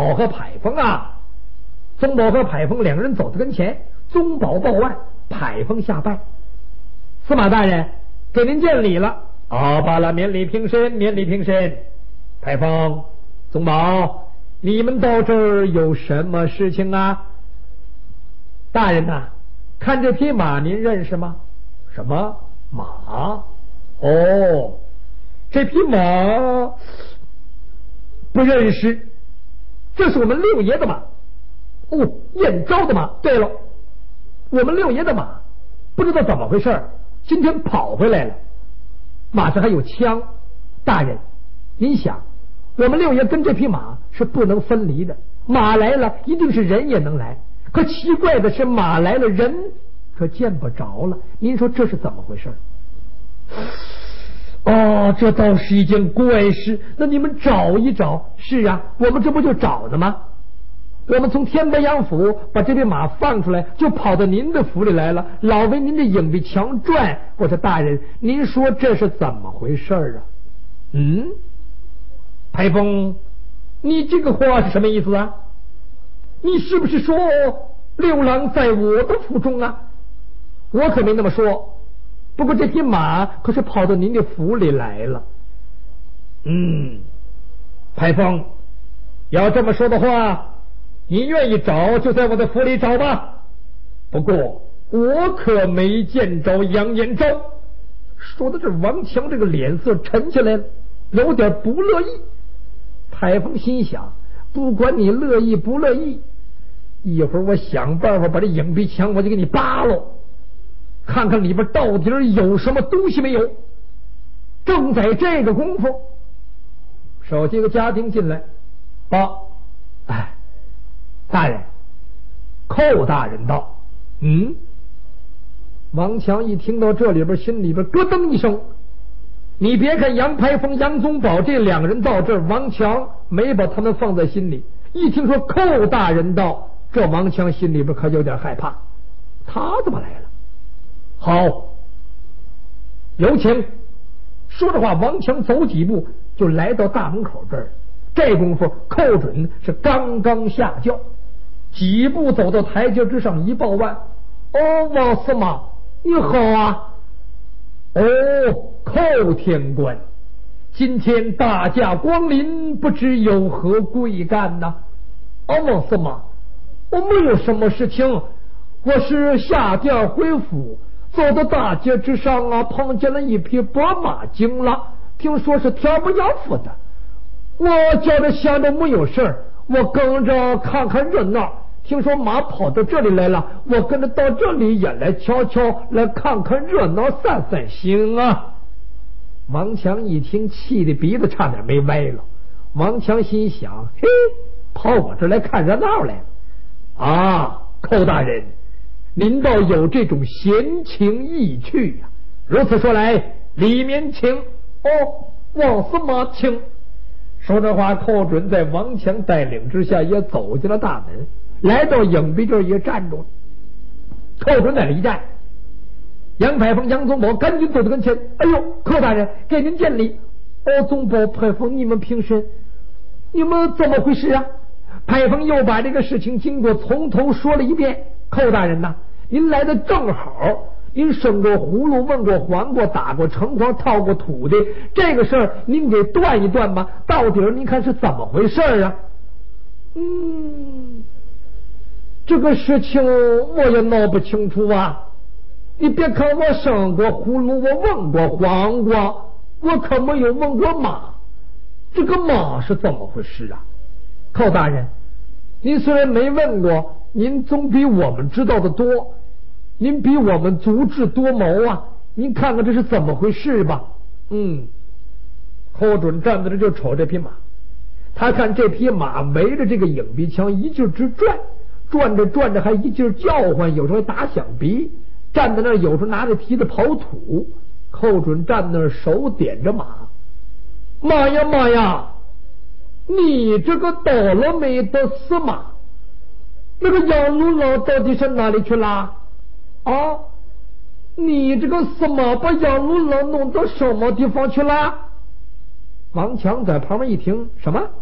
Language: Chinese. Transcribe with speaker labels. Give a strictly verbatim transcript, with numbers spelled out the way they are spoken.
Speaker 1: 宝和牌坊啊！宗保和牌坊两个人走到跟前，宗保报案，牌坊下拜。司马大人，给您见礼了。啊，罢了，免礼平身，免礼平身。牌坊、宗保，你们到这儿有什么事情啊？大人呐、啊，看这匹马您认识吗？什么马？哦，这匹马不认识，这是我们六爷的马。哦，燕昭的马。对了，我们六爷的马不知道怎么回事，今天跑回来了，马上还有枪。大人，您想，我们六爷跟这匹马是不能分离的，马来了一定是人也能来，可奇怪的是马来了人可见不着了，您说这是怎么回事？哦，这倒是一件怪事。那你们找一找。是啊，我们这不就找呢吗？我们从天白杨府把这匹马放出来，就跑到您的府里来了，老为您的影壁墙转。我说大人，您说这是怎么回事啊？嗯，台风，你这个话是什么意思啊？你是不是说六郎在我的府中啊？我可没那么说，不过这匹马可是跑到您的府里来了。嗯，台风，要这么说的话，你愿意找就在我的府里找吧。不过我可没见着杨延昭。说到这，王强这个脸色沉下来了，有点不乐意。台风心想，不管你乐意不乐意，一会儿我想办法把这影壁墙我就给你扒了，看看里边到底有什么东西没有。正在这个功夫，手机个家丁进来报，哎，大人，寇大人到。嗯，王强一听到这里边，心里边咯噔一声。你别看杨排风、杨宗保这两个人到这儿，王强没把他们放在心里。一听说寇大人到，这王强心里边可有点害怕。他怎么来了？好，有请。说着话，王强走几步就来到大门口这儿。这功夫，寇准是刚刚下轿，几步走到台阶之上，一抱腕：“哦，王司马，你好啊！哦，寇天官，今天大驾光临，不知有何贵干呢？”“哦，王司马，我没有什么事情，我是下殿回府，走到大街之上啊，碰见了一匹白马经了，听说是天不杨府的。我觉着想着没有事儿，我跟着看看热闹。听说马跑到这里来了，我跟着到这里也来瞧瞧，来看看热闹，散散心啊。”王强一听，气的鼻子差点没歪了。王强心想：嘿，跑我这来看热闹来了啊！寇大人，您倒有这种闲情逸趣呀、啊。如此说来，里面请。哦，王司马请。说这话，寇准在王强带领之下也走进了大门，来到影壁这儿也站住了。寇准在这一站，杨排风、杨宗保赶紧走到跟前：“哎呦，寇大人，给您见礼。”“哦，宗保、排风，你们平身，你们怎么回事啊？”排风又把这个事情经过从头说了一遍。“寇大人呐，您来的正好，您生过葫芦，问过黄瓜，打过城隍，套过土的，这个事儿您给断一断吧，到底您看是怎么回事啊？”“嗯，这个事情我也闹不清楚啊。你别看我生过葫芦，我问过黄瓜，我可没有问过马。这个马是怎么回事啊？”“寇大人，您虽然没问过，您总比我们知道的多，您比我们足智多谋啊，您看看这是怎么回事吧。”“嗯。”寇准站在这就瞅这匹马，他看这匹马围着这个影壁墙一劲直转，转着转着还一劲叫唤，有时候打响鼻，站在那儿有时候拿着蹄子刨土。寇准站那儿手点着马：“妈呀妈呀，你这个倒了霉的司马，那个杨鲁郎到底是哪里去了啊？你这个司马把杨鲁郎弄到什么地方去了？”王强在旁边一听：“什么？